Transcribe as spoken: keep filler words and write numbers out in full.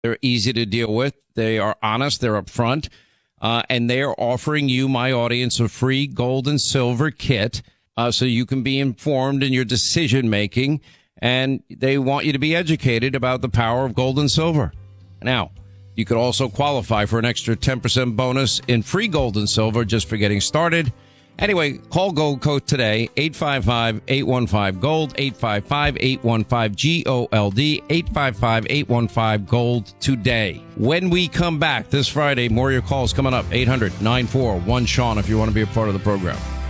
They're easy to deal with. They are honest. They're upfront. Uh, and they are offering you, my audience, a free gold and silver kit uh, so you can be informed in your decision making. And they want you to be educated about the power of gold and silver. Now, you could also qualify for an extra ten percent bonus in free gold and silver just for getting started. Anyway, call Gold Coast today, eight five five, eight one five, GOLD, eight five five, eight one five, G O L D, eight five five, eight one five, GOLD today. When we come back this Friday, more of your calls coming up, eight hundred, nine four one, Sean, if you want to be a part of the program.